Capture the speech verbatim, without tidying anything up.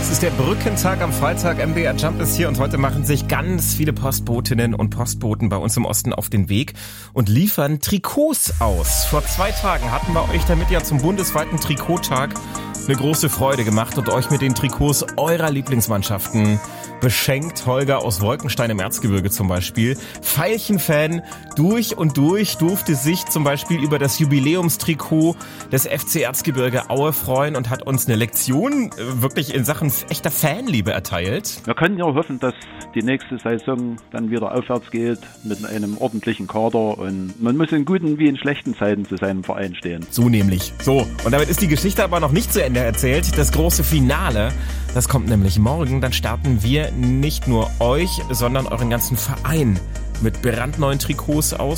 Es ist der Brückentag am Freitag. M D R Jump ist hier und heute machen sich ganz viele Postbotinnen und Postboten bei uns im Osten auf den Weg und liefern Trikots aus. Vor zwei Tagen hatten wir euch damit ja zum bundesweiten Trikottag eine große Freude gemacht und euch mit den Trikots eurer Lieblingsmannschaften beschenkt. Holger aus Wolkenstein im Erzgebirge zum Beispiel. Veilchen-Fan durch und durch durfte sich zum Beispiel über das Jubiläumstrikot des F C Erzgebirge Aue freuen und hat uns eine Lektion wirklich in Sachen echter Fanliebe erteilt. Wir können ja hoffen, dass die nächste Saison dann wieder aufwärts geht mit einem ordentlichen Kader und man muss in guten wie in schlechten Zeiten zu seinem Verein stehen. So nämlich. So, und damit ist die Geschichte aber noch nicht zu Ende erzählt. Das große Finale, das kommt nämlich morgen. Dann starten wir nicht nur euch, sondern euren ganzen Verein mit brandneuen Trikots aus.